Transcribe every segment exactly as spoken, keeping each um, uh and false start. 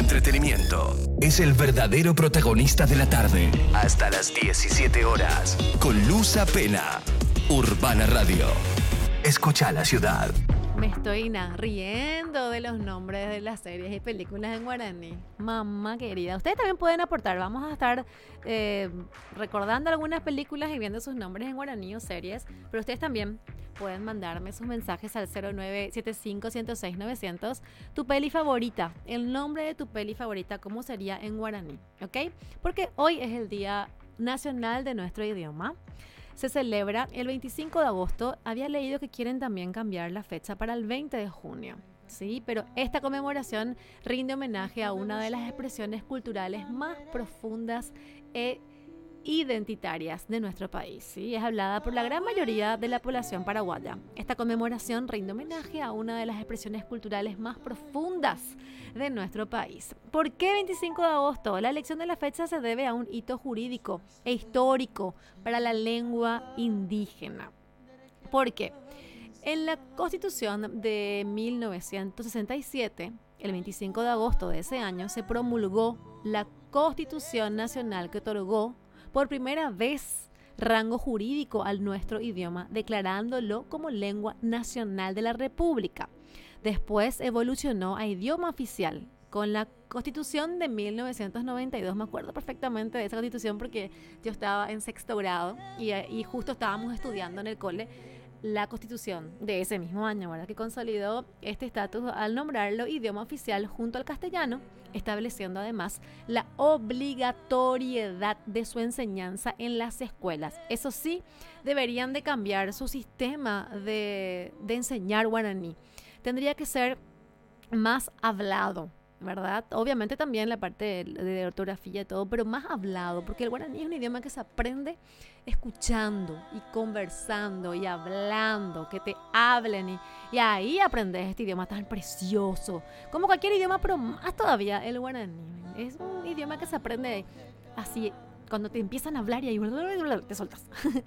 entretenimiento. Es el verdadero protagonista de la tarde. Hasta las diecisiete horas. Con Luz Apena. Urbana Radio. Escucha la ciudad. Me estoy na, riendo de los nombres de las series y películas en guaraní. Mamá querida, ustedes también pueden aportar. Vamos a estar eh, recordando algunas películas y viendo sus nombres en guaraní o series. Pero ustedes también pueden mandarme sus mensajes al cero nueve siete cinco, uno cero seis, nueve cero cero. Tu peli favorita, el nombre de tu peli favorita, ¿cómo sería en guaraní? ¿Ok? Porque hoy es el Día Nacional de nuestro idioma. Se celebra el veinticinco de agosto. Había leído que quieren también cambiar la fecha para el veinte de junio. Sí, pero esta conmemoración rinde homenaje a una de las expresiones culturales más profundas e identitarias de nuestro país. ¿Sí? Es hablada por la gran mayoría de la población paraguaya. Esta conmemoración rinde homenaje a una de las expresiones culturales más profundas de nuestro país. ¿Por qué veinticinco de agosto? La elección de la fecha se debe a un hito jurídico e histórico para la lengua indígena. ¿Por qué? En la Constitución de mil novecientos sesenta y siete, el veinticinco de agosto de ese año, se promulgó la Constitución Nacional que otorgó por primera vez rango jurídico al nuestro idioma, declarándolo como lengua nacional de la República. Después evolucionó a idioma oficial con la Constitución de mil novecientos noventa y dos. Me acuerdo perfectamente de esa Constitución porque yo estaba en sexto grado y, y justo estábamos estudiando en el cole la Constitución de ese mismo año, ¿verdad? Que consolidó este estatus al nombrarlo idioma oficial junto al castellano, estableciendo además la obligatoriedad de su enseñanza en las escuelas. Eso sí, deberían de cambiar su sistema de, de enseñar guaraní. Tendría que ser más hablado, ¿verdad? Obviamente también la parte de, de ortografía y todo, pero más hablado, porque el guaraní es un idioma que se aprende escuchando y conversando y hablando, que te hablen y, y ahí aprendes este idioma tan precioso, como cualquier idioma, pero más todavía el guaraní. Es un idioma que se aprende así, cuando te empiezan a hablar y ahí te soltas.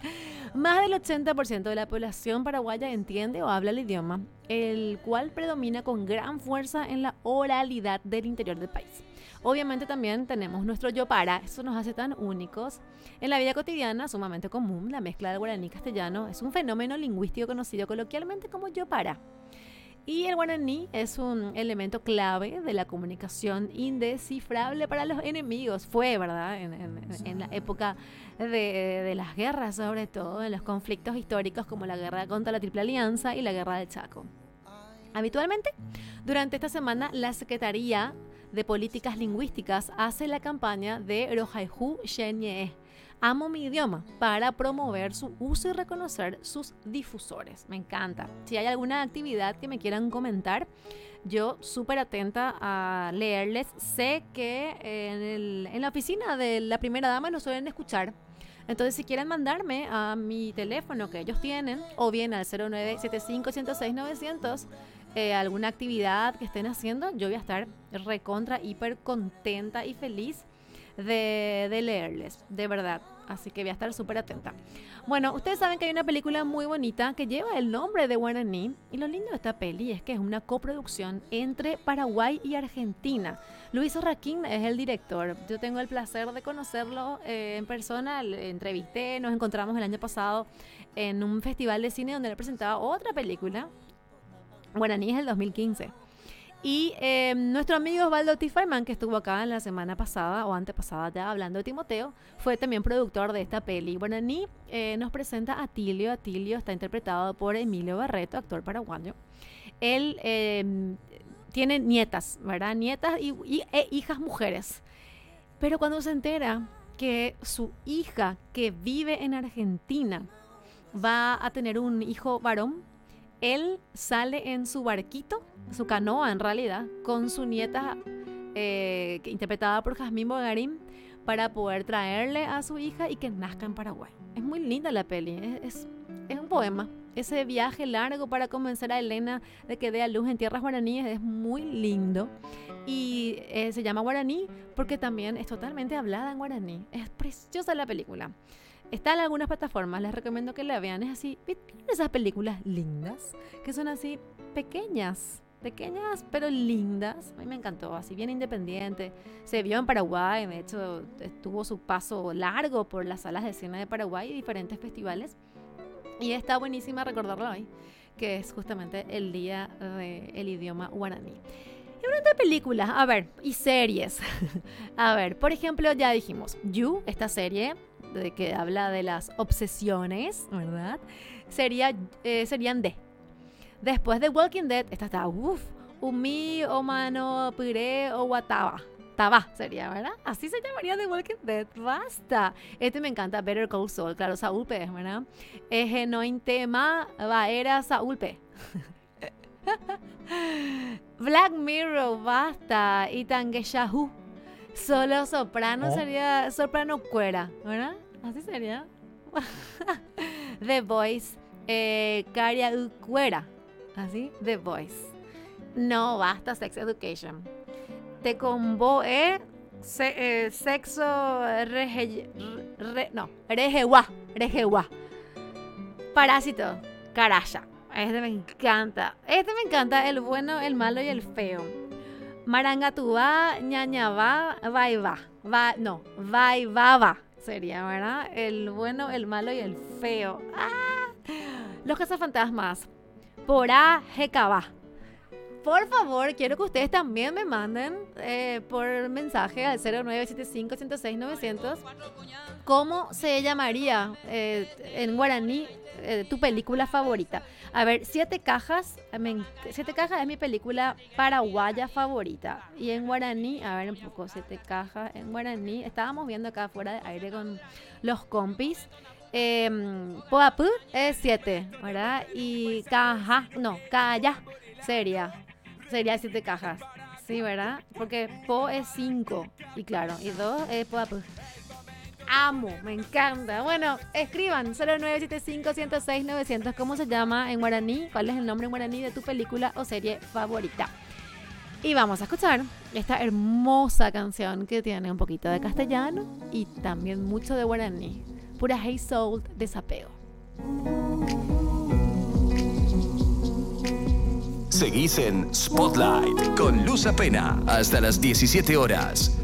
Más del ochenta por ciento de la población paraguaya entiende o habla el idioma, el cual predomina con gran fuerza en la oralidad del interior del país. Obviamente también tenemos nuestro yopara, eso nos hace tan únicos. En la vida cotidiana, sumamente común, la mezcla del guaraní y castellano es un fenómeno lingüístico conocido coloquialmente como yopara. Y el guaraní es un elemento clave de la comunicación indescifrable para los enemigos. Fue, ¿verdad? En, en, en la época de, de las guerras, sobre todo, en los conflictos históricos como la guerra contra la Triple Alianza y la guerra del Chaco. Habitualmente, durante esta semana, la Secretaría de Políticas Lingüísticas hace la campaña de Rojaihu Xenye, amo mi idioma, para promover su uso y reconocer sus difusores. Me encanta. Si hay alguna actividad que me quieran comentar, yo súper atenta a leerles. Sé que en, el, en la oficina de la primera dama nos suelen escuchar. Entonces, si quieren mandarme a mi teléfono que ellos tienen, o bien al cero nueve siete cinco, uno cero seis, nueve cero cero, eh, alguna actividad que estén haciendo, yo voy a estar recontra, hiper contenta y feliz de, de leerles, de verdad. Así que voy a estar súper atenta. Bueno, ustedes saben que hay una película muy bonita que lleva el nombre de guaraní. Y lo lindo de esta peli es que es una coproducción entre Paraguay y Argentina. Luis Arraquín es el director. Yo tengo el placer de conocerlo eh, en persona. Le entrevisté, nos encontramos el año pasado en un festival de cine donde le presentaba otra película. Guaraní es el dos mil quince. Y eh, nuestro amigo Osvaldo Tiferman, que estuvo acá en la semana pasada o antepasada ya hablando de Timoteo, fue también productor de esta peli. Guaraní eh, nos presenta a Atilio. Atilio está interpretado por Emilio Barreto, actor paraguayo. Él eh, tiene nietas, ¿verdad? Nietas y, y, e hijas mujeres. Pero cuando se entera que su hija, que vive en Argentina, va a tener un hijo varón, él sale en su barquito, su canoa en realidad, con su nieta eh, interpretada por Jazmín Bogarín, para poder traerle a su hija y que nazca en Paraguay. Es muy linda la peli, es, es, es un poema. Ese viaje largo para convencer a Elena de que dé a luz en tierras guaraníes es muy lindo. Y eh, se llama Guaraní porque también es totalmente hablada en guaraní. Es preciosa la película. Está en algunas plataformas, les recomiendo que la vean. Es así, ¿vieron esas películas lindas? Que son así pequeñas, pequeñas pero lindas. A mí me encantó, así bien independiente. Se vio en Paraguay, de hecho tuvo su paso largo por las salas de cine de Paraguay y diferentes festivales. Y está buenísima recordarlo hoy, que es justamente el día del idioma guaraní. Y hablando de películas, a ver, y series. A ver, por ejemplo, ya dijimos, You, esta serie de que habla de las obsesiones, ¿verdad? Sería, eh, serían D. Después de Walking Dead, esta está, uff, Umi, Omano, Pire o Wataba. Taba sería, ¿verdad? Así se llamaría The Walking Dead. Basta. Este me encanta, Better Call Saul. Claro, Saúl P, ¿verdad? Eje no en tema, va, era Saúl P. Black Mirror, basta. Y Tangeshahu. Solo soprano oh. sería soprano cuera, ¿verdad? Así sería. The Voice, eh, Caria cuera. Así, The Voice. No, basta, Sex Education. Te combo, eh, se, eh sexo, rege, re, no, rejewa, rejewa. Parásito, caraya. Este me encanta. Este me encanta, el bueno, el malo y el feo. Marangatúa, ñañaba, vaiva. Va, no, vaivaba sería, ¿verdad? El bueno, el malo y el feo. ¡Ah! Los cazafantasmas. Porá, jecaba. Por favor, quiero que ustedes también me manden eh, por mensaje al cero nueve siete cinco, uno cero seis, nueve cero cero cómo se llamaría eh, en guaraní eh, tu película favorita. A ver, Siete Cajas, me, Siete Cajas es mi película paraguaya favorita. Y en guaraní, a ver un poco, Siete Cajas en guaraní, estábamos viendo acá fuera de aire con los compis. Eh, Poapú es siete, ¿verdad? Y caja, no, calla sería. Sería siete cajas. Sí, ¿verdad? Porque po es cinco. Y claro, y dos es po. Amo, me encanta. Bueno, escriban cero nueve siete cinco, uno cero seis, nueve cero cero. ¿Cómo se llama en guaraní? ¿Cuál es el nombre en guaraní de tu película o serie favorita? Y vamos a escuchar esta hermosa canción que tiene un poquito de castellano y también mucho de guaraní. Pura Hey Soul, Desapego. Seguís en Spotlight con Luz Apena hasta las diecisiete horas.